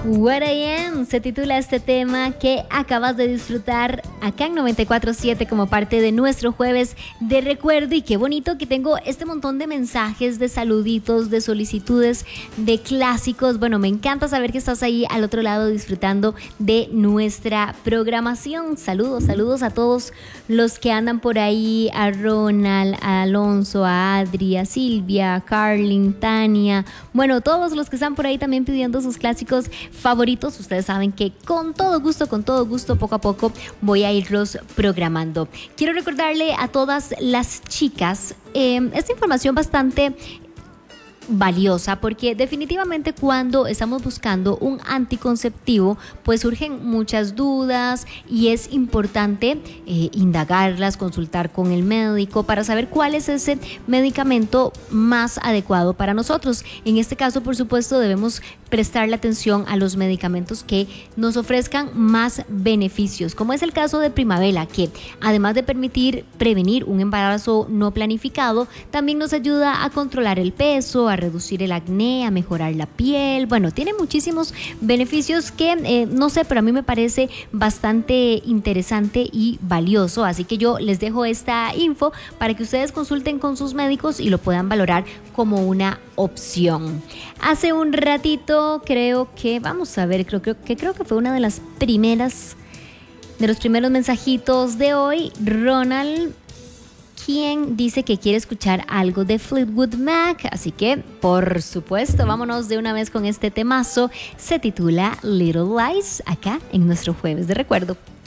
What I Am se titula este tema que acabas de disfrutar acá en 94.7 como parte de nuestro jueves de recuerdo. Y qué bonito que tengo este montón de mensajes, de saluditos, de solicitudes, de clásicos. Bueno, me encanta saber que estás ahí al otro lado disfrutando de nuestra programación. Saludos a todos los que andan por ahí, a Ronald, a Alonso, a Adri, a Silvia, a Carlin, Tania. Bueno, todos los que están por ahí también pidiendo sus clásicos favoritos. Ustedes saben que con todo gusto, poco a poco voy a irlos programando. Quiero recordarle a todas las chicas esta información bastante valiosa, porque definitivamente cuando estamos buscando un anticonceptivo pues surgen muchas dudas y es importante indagarlas, consultar con el médico para saber cuál es ese medicamento más adecuado para nosotros. En este caso, por supuesto, debemos prestarle atención a los medicamentos que nos ofrezcan más beneficios, como es el caso de Primavela, que además de permitir prevenir un embarazo no planificado, también nos ayuda a controlar el peso, a reducir el acné, a mejorar la piel. Bueno, tiene muchísimos beneficios que no sé, pero a mí me parece bastante interesante y valioso, así que yo les dejo esta info para que ustedes consulten con sus médicos y lo puedan valorar como una opción. Hace un ratito creo que fue una de los primeros mensajitos de hoy, Ronald, quien dice que quiere escuchar algo de Fleetwood Mac, así que por supuesto vámonos de una vez con este temazo. Se titula Little Lies acá en nuestro jueves de recuerdo.